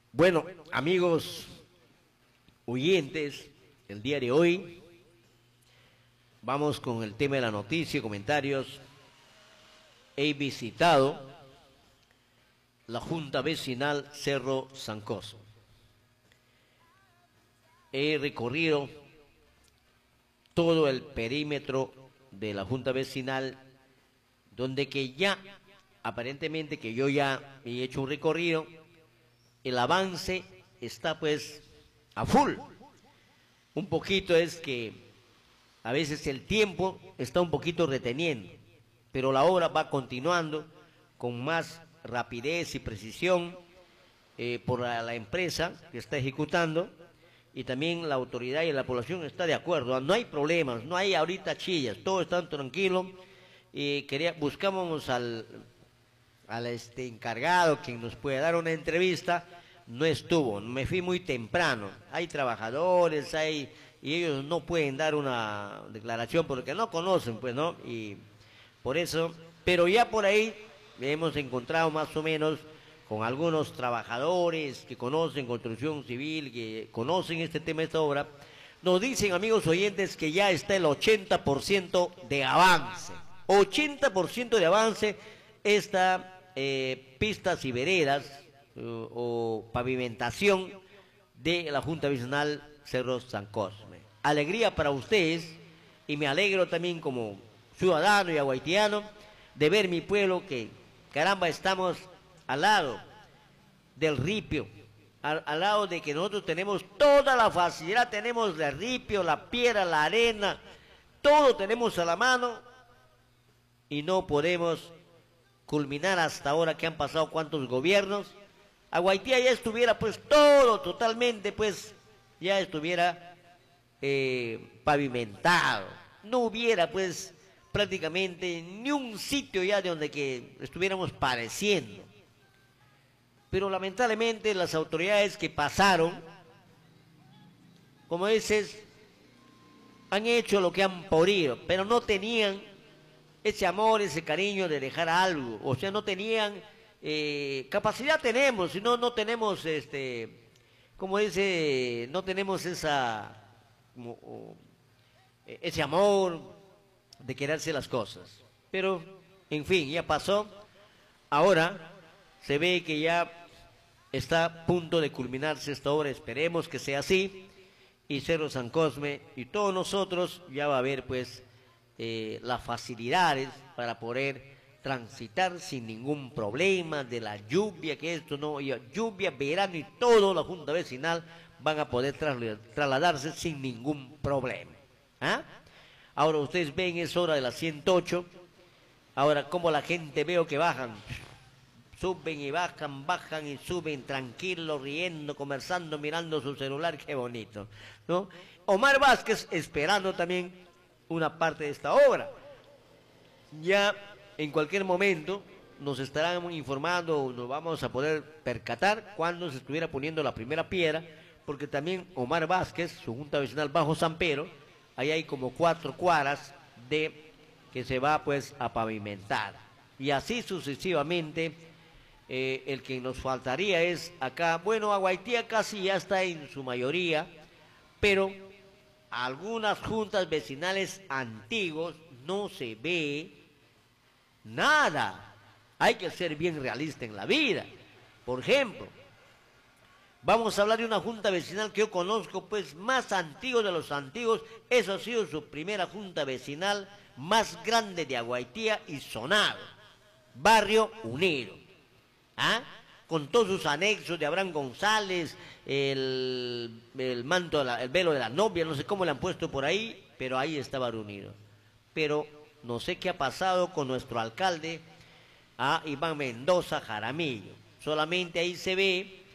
Bueno, amigos oyentes, el día de hoy vamos con el tema de la noticia y comentarios. He visitado la Junta Vecinal Cerro Sancoso. He recorrido todo el perímetro de la Junta Vecinal, donde que ya, aparentemente que yo ya he hecho un recorrido, el avance está pues a full. Un poquito es que a veces el tiempo está un poquito reteniendo, pero la obra va continuando con más rapidez y precisión por la empresa que está ejecutando, y también la autoridad y la población está de acuerdo. No hay problemas, no hay ahorita chillas, todo está tranquilo. Buscamos al encargado quien nos puede dar una entrevista. No estuvo, me fui muy temprano. Hay trabajadores, y ellos no pueden dar una declaración porque no conocen, pues, ¿no? Y por eso, pero ya por ahí hemos encontrado más o menos con algunos trabajadores que conocen construcción civil, que conocen este tema, esta obra. Nos dicen, amigos oyentes, que ya está el 80% de avance. 80% de avance esta pistas y veredas o pavimentación de la Junta Vecinal Cerro Sancoso. Alegría para ustedes, y me alegro también como ciudadano y aguaitiano de ver mi pueblo que, caramba, estamos al lado del ripio, al lado de que nosotros tenemos toda la facilidad, tenemos el ripio, la piedra, la arena, todo tenemos a la mano, y no podemos culminar hasta ahora, que han pasado cuántos gobiernos. Aguaitía ya estuviera pues todo totalmente, pues ya estuviera pavimentado, no hubiera pues prácticamente ni un sitio ya de donde que estuviéramos padeciendo. Pero lamentablemente las autoridades que pasaron, como dices, han hecho lo que han podido, pero no tenían ese amor, ese cariño de dejar algo. O sea, no tenían capacidad. Tenemos, si no, no tenemos como dice, no tenemos ese amor de quererse las cosas. Pero en fin, ya pasó. Ahora se ve que ya está a punto de culminarse esta obra. Esperemos que sea así, y Cerro San Cosme y todos nosotros ya va a haber pues las facilidades para poder transitar sin ningún problema de la lluvia, que esto no, lluvia, verano y todo, la Junta Vecinal van a poder trasladarse sin ningún problema. ¿Ah? Ahora ustedes ven, es hora de las 108. Ahora, como la gente veo que bajan, suben y bajan, bajan y suben, tranquilos, riendo, conversando, mirando su celular, qué bonito, ¿no? Omar Vázquez esperando también una parte de esta obra. Ya en cualquier momento nos estarán informando, o nos vamos a poder percatar cuando se estuviera poniendo la primera piedra, porque también Omar Vázquez, su Junta Vecinal Bajo San Pedro, ahí hay como 4 cuadras de que se va pues a pavimentar, y así sucesivamente. El que nos faltaría es acá, bueno, Aguaitía casi ya está en su mayoría, pero algunas juntas vecinales antiguos no se ve nada. Hay que ser bien realista en la vida. Por ejemplo, vamos a hablar de una junta vecinal que yo conozco pues más antiguo de los antiguos. Eso ha sido su primera junta vecinal más grande de Aguaitía y Sonado, Barrio Unido. ¿Ah? Con todos sus anexos de Abraham González, el manto, el velo de la novia, no sé cómo le han puesto por ahí, pero ahí estaba reunido. Pero no sé qué ha pasado con nuestro alcalde, Iván Mendoza Jaramillo. Solamente ahí se ve